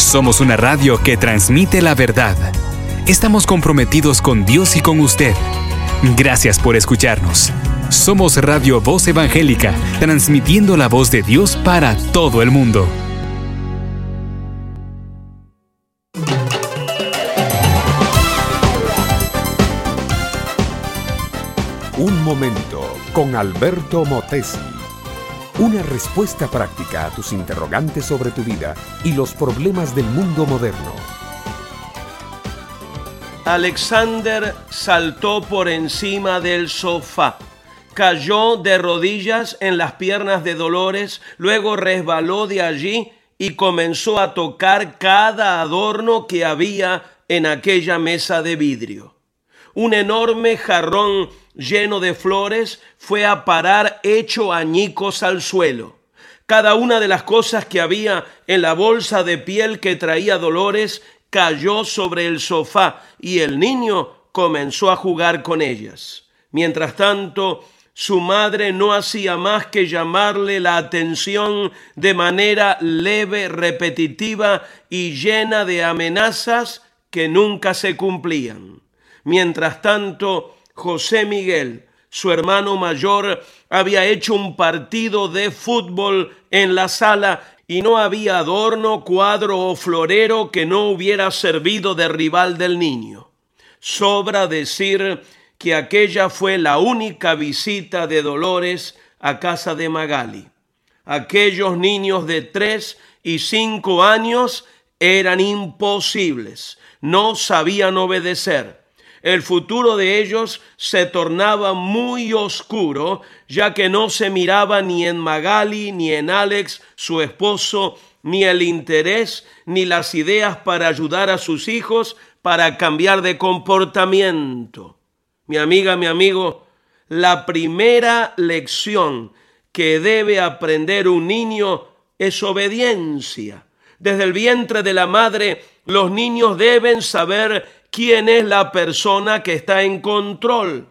Somos una radio que transmite la verdad. Estamos comprometidos con Dios y con usted. Gracias por escucharnos. Somos Radio Voz Evangélica, transmitiendo la voz de Dios para todo el mundo. Un momento con Alberto Motesi. Una respuesta práctica a tus interrogantes sobre tu vida y los problemas del mundo moderno. Alexander saltó por encima del sofá, cayó de rodillas en las piernas de Dolores, luego resbaló de allí y comenzó a tocar cada adorno que había en aquella mesa de vidrio. Un enorme jarrón lleno de flores fue a parar hecho añicos al suelo. Cada una de las cosas que había en la bolsa de piel que traía Dolores cayó sobre el sofá y el niño comenzó a jugar con ellas. Mientras tanto, su madre no hacía más que llamarle la atención de manera leve, repetitiva y llena de amenazas que nunca se cumplían. Mientras tanto, José Miguel, su hermano mayor, había hecho un partido de fútbol en la sala y no había adorno, cuadro o florero que no hubiera servido de rival del niño. Sobra decir que aquella fue la única visita de Dolores a casa de Magali. Aquellos niños de 3 y 5 años eran imposibles, no sabían obedecer. El futuro de ellos se tornaba muy oscuro, ya que no se miraba ni en Magali, ni en Alex, su esposo, ni el interés, ni las ideas para ayudar a sus hijos para cambiar de comportamiento. Mi amiga, mi amigo, la primera lección que debe aprender un niño es obediencia. Desde el vientre de la madre, los niños deben saber quién es la persona que está en control.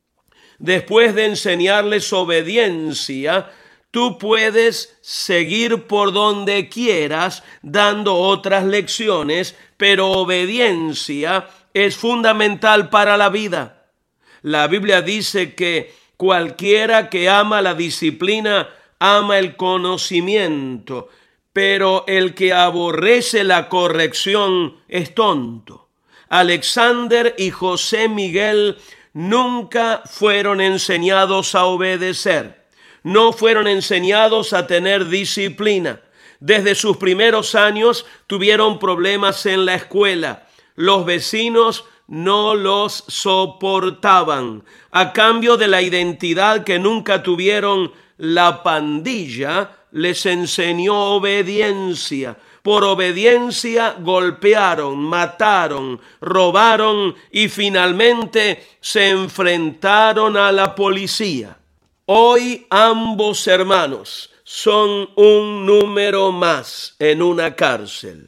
Después de enseñarles obediencia, tú puedes seguir por donde quieras dando otras lecciones, pero obediencia es fundamental para la vida. La Biblia dice que cualquiera que ama la disciplina ama el conocimiento, pero el que aborrece la corrección es tonto. Alexander y José Miguel nunca fueron enseñados a obedecer, no fueron enseñados a tener disciplina. Desde sus primeros años tuvieron problemas en la escuela. Los vecinos no los soportaban. A cambio de la identidad que nunca tuvieron, la pandilla les enseñó obediencia. Por obediencia golpearon, mataron, robaron y finalmente se enfrentaron a la policía. Hoy ambos hermanos son un número más en una cárcel.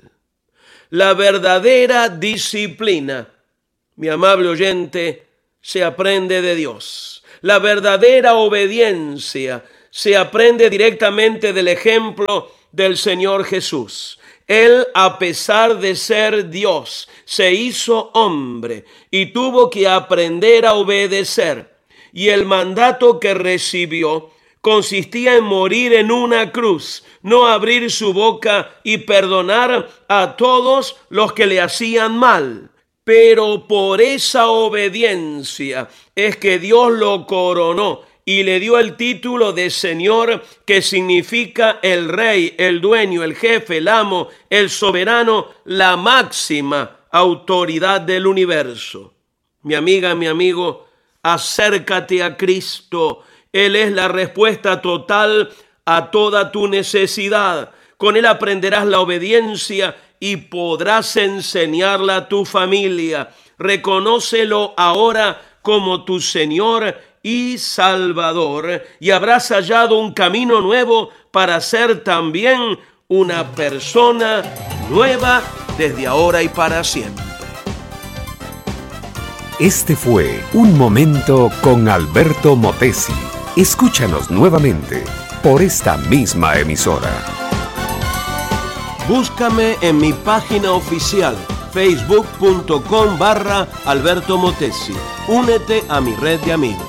La verdadera disciplina, mi amable oyente, se aprende de Dios. La verdadera obediencia se aprende directamente del ejemplo del Señor Jesús. Él, a pesar de ser Dios, se hizo hombre y tuvo que aprender a obedecer. Y el mandato que recibió consistía en morir en una cruz, no abrir su boca y perdonar a todos los que le hacían mal. Pero por esa obediencia es que Dios lo coronó y le dio el título de Señor, que significa el Rey, el dueño, el jefe, el amo, el soberano, la máxima autoridad del universo. Mi amiga, mi amigo, acércate a Cristo. Él es la respuesta total a toda tu necesidad. Con Él aprenderás la obediencia y podrás enseñarla a tu familia. Reconócelo ahora como tu Señor y Salvador, y habrás hallado un camino nuevo para ser también una persona nueva desde ahora y para siempre. Este fue Un Momento con Alberto Motesi. Escúchanos nuevamente por esta misma emisora. Búscame en mi página oficial facebook.com/Alberto Motesi. Únete a mi red de amigos.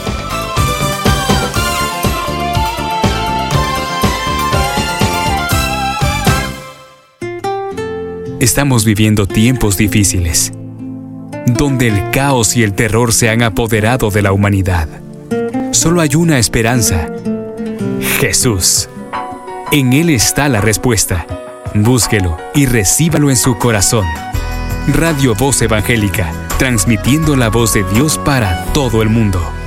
Estamos viviendo tiempos difíciles, donde el caos y el terror se han apoderado de la humanidad. Solo hay una esperanza: Jesús. En Él está la respuesta. Búsquelo y recíbalo en su corazón. Radio Voz Evangélica, transmitiendo la voz de Dios para todo el mundo.